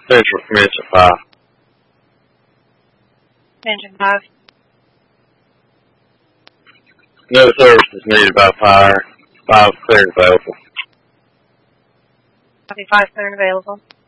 Central commence at 5. Engine 5. No services needed by fire. 5 clear and available. Copy 5 clear and available.